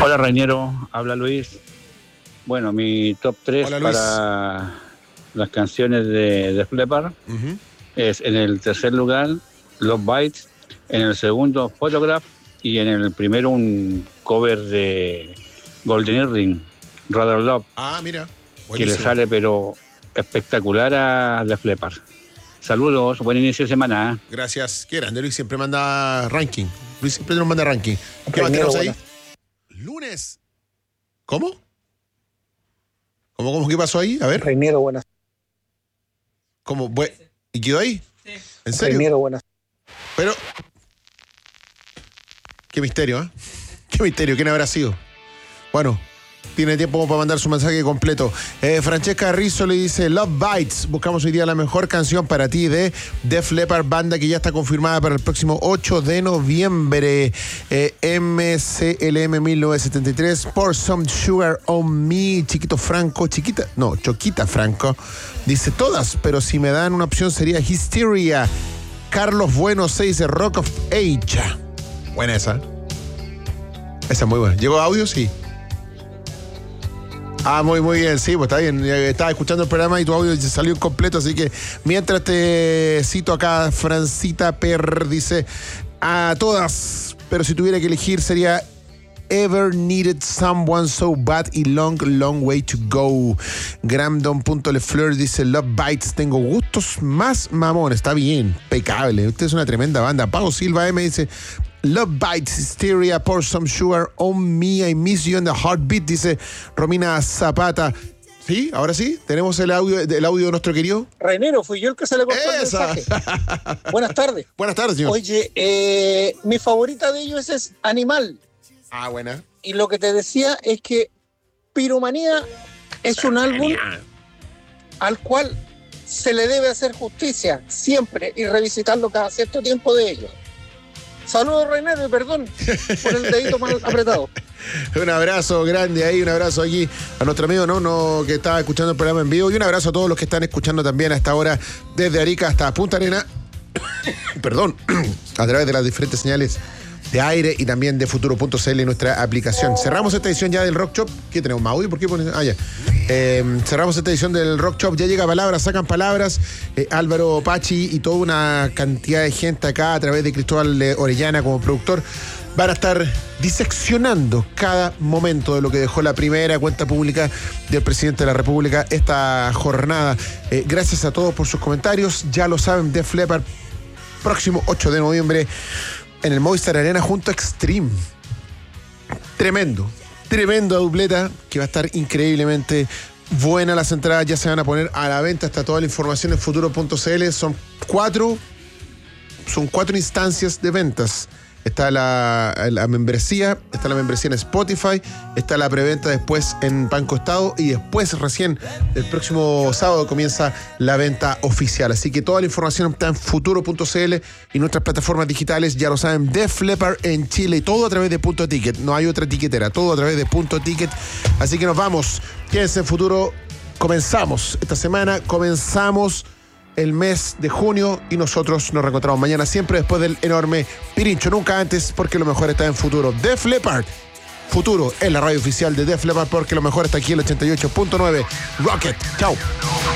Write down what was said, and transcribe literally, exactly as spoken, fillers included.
Hola, Reñero, habla Luis. Bueno, mi top tres Hola, para las canciones de Def Leppard uh-huh. es en el tercer lugar Love Bites, en el segundo Photograph y en el primero un cover de Golden Earring, Rather Love. Ah, mira. Buenísimo. Que le sale pero espectacular a Def Leppard. Saludos, buen inicio de semana. Gracias. Qué grande, Luis siempre manda ranking. Luis siempre nos manda ranking. ¿Qué más tenemos ahí? Lunes. ¿Cómo? ¿Cómo, cómo? ¿Qué pasó ahí? A ver. Reiniero, buenas. ¿Cómo? ¿Y quedó ahí? Sí. ¿En serio? Reiniero, buenas. Pero... Qué misterio, ¿eh? Qué misterio. ¿Quién habrá sido? Bueno... Tiene tiempo para mandar su mensaje completo. Eh, Francesca Rizzo le dice Love Bites. Buscamos hoy día la mejor canción para ti de Def Leppard, banda que ya está confirmada para el próximo ocho de noviembre. Eh, M C L M mil novecientos setenta y tres. Pour Some Sugar on Me. Chiquito Franco. Chiquita. No, Choquita Franco. Dice todas, pero si me dan una opción sería Hysteria. Carlos Bueno se dice Rock of Age. Buena esa. Esa es muy buena. ¿Llegó audio? Sí. Ah, muy, muy bien, sí, pues está bien. Estaba escuchando el programa y tu audio salió incompleto, así que mientras te cito acá, Francita Per dice a todas, pero si tuviera que elegir sería Ever Needed Someone So Bad y Long, Long Way to Go. Gramdon.lefleur dice Love Bites, tengo gustos más mamón, está bien, impecable. Usted es una tremenda banda. Pau Silva M dice Love Bites, Hysteria, Pour Some Sugar on Me, I Miss You in the Heartbeat, dice Romina Zapata. ¿Sí? ¿Ahora sí? ¿Tenemos el audio, el audio de nuestro querido? Reiniero, fui yo el que se le cortó el mensaje. Buenas tardes. Buenas tardes, señor. Oye, eh, mi favorita de ellos es Animal. Ah, buena. Y lo que te decía es que Piromanía es un álbum al cual se le debe hacer justicia siempre y revisitarlo cada cierto tiempo de ellos. Saludos, Reiniero, y perdón por el dedito mal apretado. Un abrazo grande ahí, un abrazo aquí a nuestro amigo no, no, que estaba escuchando el programa en vivo y un abrazo a todos los que están escuchando también a esta hora desde Arica hasta Punta Arena. Perdón, a través de las diferentes señales de aire y también de futuro punto c l, nuestra aplicación. Cerramos esta edición ya del Rock Shop. ¿Qué tenemos? ¿Más audio? ¿Por qué pones? Ah, ya. Eh, cerramos esta edición del Rock Shop. Ya llega Palabras, sacan palabras. Eh, Álvaro Pachi y toda una cantidad de gente acá a través de Cristóbal Orellana como productor van a estar diseccionando cada momento de lo que dejó la primera cuenta pública del presidente de la República esta jornada. Eh, gracias a todos por sus comentarios. Ya lo saben, Def Leppard, próximo ocho de noviembre en el Movistar Arena junto a Extreme. Tremendo, tremendo dupleta que va a estar increíblemente buena. Las entradas ya se van a poner a la venta. Está toda la información en futuro punto c l. Son cuatro, son cuatro instancias de ventas. Está la, la membresía, está la membresía en Spotify, está la preventa después en Banco Estado y después recién el próximo sábado comienza la venta oficial. Así que toda la información está en futuro punto c l y nuestras plataformas digitales, ya lo saben, Def Leppard en Chile y todo a través de Punto Ticket. No hay otra tiquetera, todo a través de Punto Ticket. Así que nos vamos. Quédense en Futuro. Comenzamos esta semana, comenzamos el mes de junio y nosotros nos reencontramos mañana, siempre después del enorme Pirincho, nunca antes, porque lo mejor está en Futuro. Def Leppard, Futuro es la radio oficial de Def Leppard, porque lo mejor está aquí en el ochenta y ocho punto nueve Rocket. Chao.